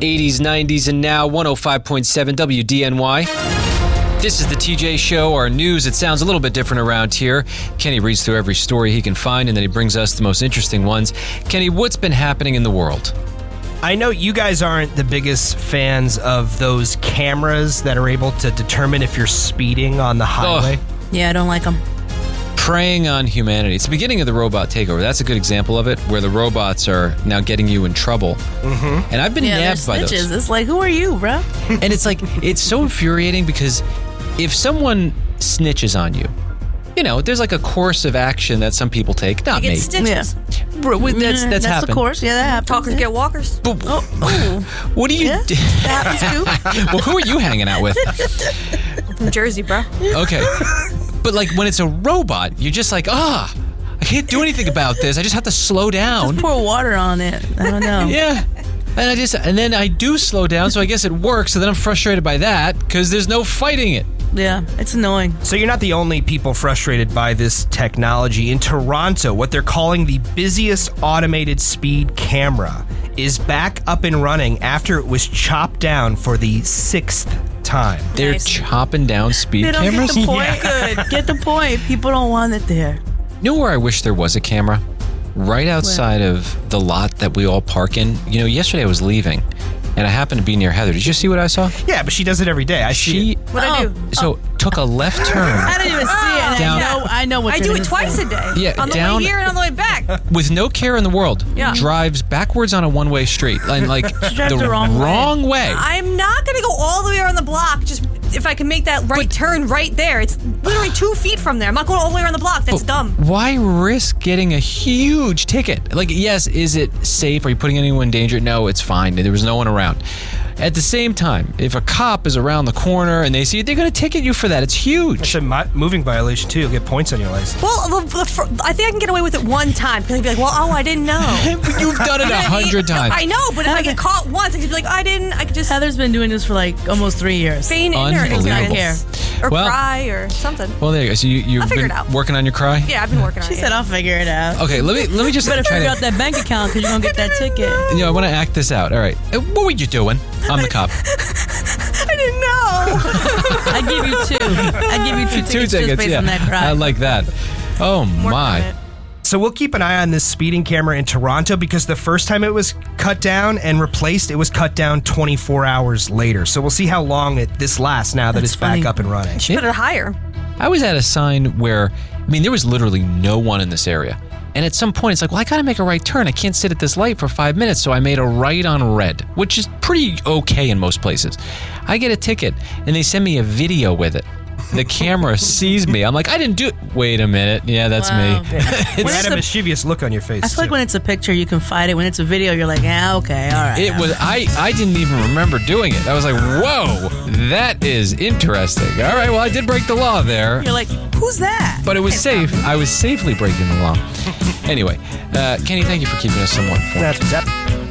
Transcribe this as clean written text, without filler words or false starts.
80s, 90s, and now 105.7 WDNY. This is the TJ Show, our news. It sounds a little bit different around here. Kenny reads through every story he can find, and then he brings us the most interesting ones. Kenny, what's been happening in the world? I know you guys aren't the biggest fans of those cameras that are able to determine if you're speeding on the highway. Yeah, I don't like them. Preying on humanity. It's the beginning of the robot takeover. That's a good example of it, where the robots are now getting you in trouble. Mm-hmm. And I've been nabbed by those. It's like, who are you, bro? And it's like, it's so infuriating because if someone snitches on you, you know, there's like a course of action that some people take. Not me. Stitches. Yeah. Bro, that's happened. Of course. Yeah, that happens. Talkers get walkers. But, what do you do? That happens too. Well, who are you hanging out with? From Jersey, bro. Okay. But like when it's a robot, you're just like, I can't do anything about this. I just have to slow down. Just pour water on it. I don't know. Yeah. And then I do slow down, so I guess it works. So then I'm frustrated by that because there's no fighting it. Yeah, it's annoying. So you're not the only people frustrated by this technology. In Toronto, what they're calling the busiest automated speed camera is back up and running after it was chopped down for the 6th time. They're chopping down speed They don't cameras? get the point. Good. Get the point. People don't want it there. You know where I wish there was a camera? Right outside of the lot that we all park in. You know, yesterday I was leaving, and I happened to be near Heather. Did you see what I saw? Yeah, but she does it every day. What'd I do? So took a left turn. I didn't even see it. Down- I know what I you're do it gonna twice say. a day. Yeah, on the down- way here and on the way back. With no care in the world, Yeah. drives backwards on a one-way street. And like drives the wrong way. I'm not going to go all the way around the block just if I can make that right turn right there. It's literally 2 feet from there. I'm not going all the way around the block. That's dumb. Why risk getting a huge ticket? Like, yes, is it safe? Are you putting anyone in danger? No, it's fine. There was no one around. At the same time, if a cop is around the corner and they see it, they're going to ticket you for that. It's huge. It's a moving violation, too. You'll get points on your license. Well, I think I can get away with it one time. Because I'd be like, well, I didn't know. You've done it 100 times. I know, but if I get caught once, I could be like, I could just Heather's been doing this for like almost 3 years. feign ignorance. Unbelievable. care. Or Well- cry or something. Well, there you go. So you've I'll figure been it out. working on your cry? Yeah, I've been working on it. She said, I'll figure it out. Okay, let me just Better try figure to, out that bank account because you're going to get that ticket. you know, I want to act this out. All right. What were you doing? I'm the cop. I didn't know. I give you 2. I give you 2 tickets, Two just tickets, based yeah. on that cry. I like that. Oh, Working on my. it. So we'll keep an eye on this speeding camera in Toronto because the first time it was cut down and replaced, it was cut down 24 hours later. So we'll see how long this lasts now that That's it's back funny. up and running. Should put it higher. I was at a sign where, there was literally no one in this area. And at some point, it's like, well, I got to make a right turn. I can't sit at this light for 5 minutes. So I made a right on red, which is pretty okay in most places. I get a ticket, and they send me a video with it. The camera sees me. I'm like, I didn't do it. Wait a minute. Yeah, that's Wow. me. You had a mischievous look on your face, I feel like when it's a picture, you can fight it. When it's a video, you're like, yeah, okay, all right. It was. I didn't even remember doing it. I was like, whoa, that is interesting. All right, well, I did break the law there. You're like, who's that? But it was safe. I was safely breaking the law. Anyway, Kenny, thank you for keeping us somewhat informed. That's what's up.